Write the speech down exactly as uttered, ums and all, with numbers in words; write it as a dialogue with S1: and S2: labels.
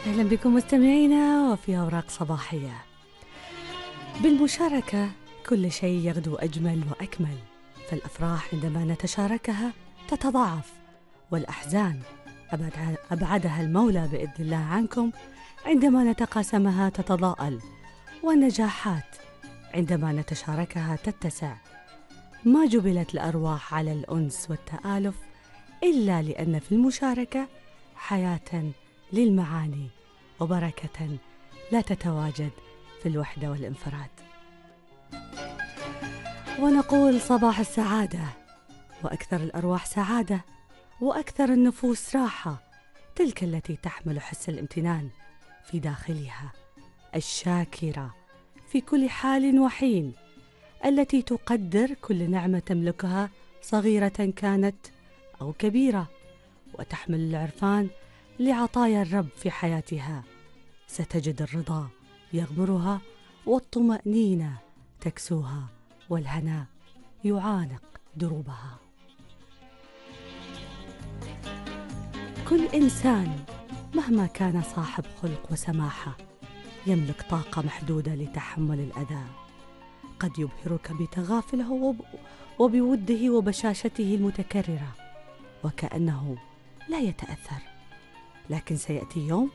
S1: أهلا بكم مستمعينا وفي أوراق صباحية. بالمشاركة كل شيء يغدو أجمل وأكمل، فالأفراح عندما نتشاركها تتضاعف، والأحزان أبعدها المولى بإذن الله عنكم عندما نتقاسمها تتضاءل، والنجاحات عندما نتشاركها تتسع. ما جبلت الأرواح على الأنس والتآلف إلا لأن في المشاركة حياة للمعاني وبركة لا تتواجد في الوحدة والانفراد. ونقول صباح السعادة، وأكثر الأرواح سعادة وأكثر النفوس راحة، تلك التي تحمل حس الامتنان في داخلها، الشاكرة في كل حال وحين، التي تقدر كل نعمة تملكها صغيرة كانت أو كبيرة، وتحمل العرفان لعطايا الرب في حياتها. ستجد الرضا يغمرها والطمأنينة تكسوها، والهنا يعانق دروبها. كل إنسان مهما كان صاحب خلق وسماحة يملك طاقة محدودة لتحمل الأذى، قد يبهرك بتغافله وبوده وبشاشته المتكررة وكأنه لا يتأثر، لكن سيأتي يوم